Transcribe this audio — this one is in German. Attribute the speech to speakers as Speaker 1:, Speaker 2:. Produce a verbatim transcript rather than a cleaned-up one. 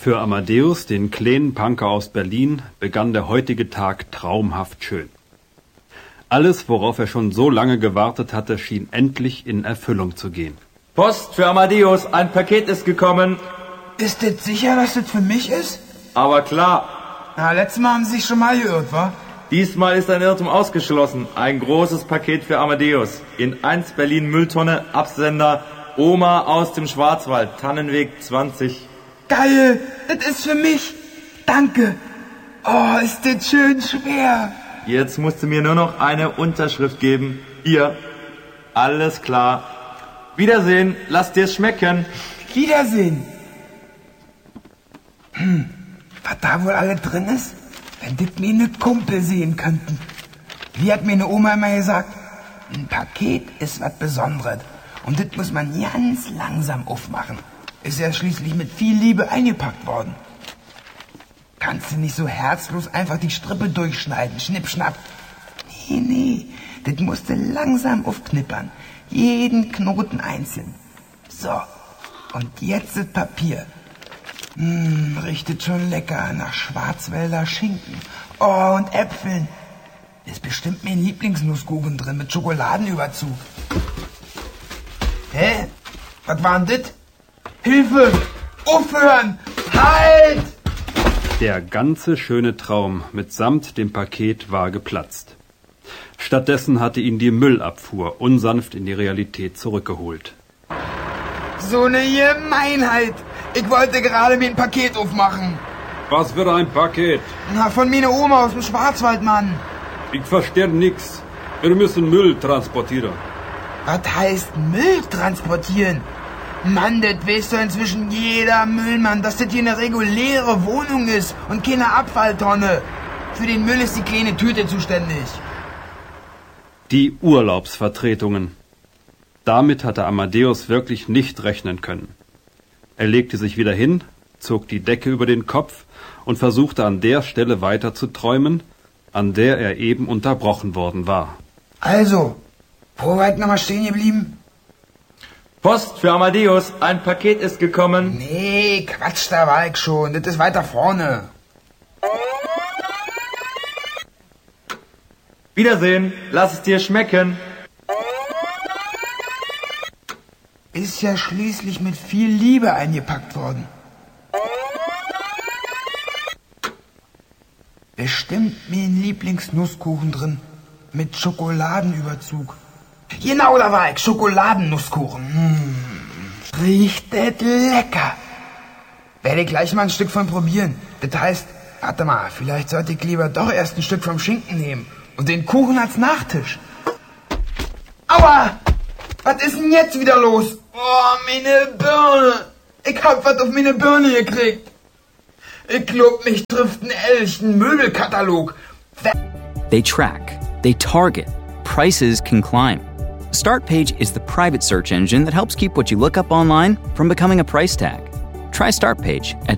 Speaker 1: Für Amadeus, den kleinen Punker aus Berlin, begann der heutige Tag traumhaft schön. Alles, worauf er schon so lange gewartet hatte, schien endlich in Erfüllung zu gehen.
Speaker 2: Post für Amadeus, ein Paket ist gekommen.
Speaker 3: Ist das sicher, dass das für mich ist?
Speaker 2: Aber klar.
Speaker 3: Na, letztes Mal haben Sie sich schon mal geirrt, wa?
Speaker 2: Diesmal ist ein Irrtum ausgeschlossen. Ein großes Paket für Amadeus. In eins Berlin Mülltonne, Absender, Oma aus dem Schwarzwald, Tannenweg zwanzig.
Speaker 3: Geil, das ist für mich. Danke. Oh, ist das schön schwer.
Speaker 2: Jetzt musst du mir nur noch eine Unterschrift geben. Hier. Alles klar. Wiedersehen, lass dir's schmecken.
Speaker 3: Wiedersehen. Hm, was da wohl alles drin ist? Wenn das meine Kumpel sehen könnten. Wie hat meine Oma immer gesagt, ein Paket ist was Besonderes. Und das muss man ganz langsam aufmachen. Ist ja schließlich mit viel Liebe eingepackt worden. Kannst du nicht so herzlos einfach die Strippe durchschneiden, schnipp, schnapp. Nee, nee, das musst du langsam aufknippern. Jeden Knoten einzeln. So, und jetzt das Papier. Hm, riecht schon lecker nach Schwarzwälder Schinken. Oh, und Äpfeln. Ist bestimmt mein Lieblingsnusskuchen drin mit Schokoladenüberzug. Hä? Was war denn das? Hilfe! Aufhören! Halt!
Speaker 1: Der ganze schöne Traum mitsamt dem Paket war geplatzt. Stattdessen hatte ihn die Müllabfuhr unsanft in die Realität zurückgeholt.
Speaker 3: So eine Gemeinheit! Ich wollte gerade mir ein Paket aufmachen.
Speaker 4: Was für ein Paket?
Speaker 3: Na, von meiner Oma aus dem Schwarzwald, Mann.
Speaker 4: Ich verstehe nix. Wir müssen Müll transportieren.
Speaker 3: Was heißt Müll transportieren? Mann, das weiß doch inzwischen jeder Müllmann, dass das hier eine reguläre Wohnung ist und keine Abfalltonne. Für den Müll ist die kleine Tüte zuständig.
Speaker 1: Die Urlaubsvertretungen. Damit hatte Amadeus wirklich nicht rechnen können. Er legte sich wieder hin, zog die Decke über den Kopf und versuchte an der Stelle weiter zu träumen, an der er eben unterbrochen worden war.
Speaker 3: Also, wo war ich nochmal stehen geblieben?
Speaker 2: Post für Amadeus, ein Paket ist gekommen.
Speaker 3: Nee, Quatsch, da war ich schon. Das ist weiter vorne.
Speaker 2: Wiedersehen, lass es dir schmecken.
Speaker 3: Ist ja schließlich mit viel Liebe eingepackt worden. Bestimmt mein Lieblingsnusskuchen drin. Mit Schokoladenüberzug. Genau, da war ich. Schokoladennusskuchen. Hm. Riecht das lecker. Werde ich gleich mal ein Stück von probieren. Das heißt, warte mal, vielleicht sollte ich lieber doch erst ein Stück vom Schinken nehmen. Und den Kuchen als Nachtisch. Aua! Was ist denn jetzt wieder los? Oh, meine Birne. Ich hab was auf meine Birne gekriegt. Ich glaub, mich trifft ein Elch, ein Möbelkatalog.
Speaker 5: They track, they target, prices can climb. Startpage is the private search engine that helps keep what you look up online from becoming a price tag. Try Startpage at